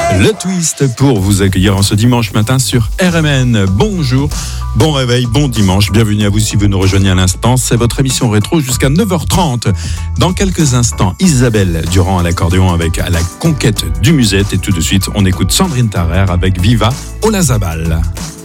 Le twist pour vous accueillir en ce dimanche matin sur RMN. Bonjour, bon réveil, bon dimanche. Bienvenue à vous si vous nous rejoignez à l'instant. C'est votre émission rétro jusqu'à 9h30. Dans quelques instants, Isabelle Durand à l'accordéon avec À la conquête du musette. Et tout de suite, on écoute Sandrine Tarrer avec Viva Olazabal.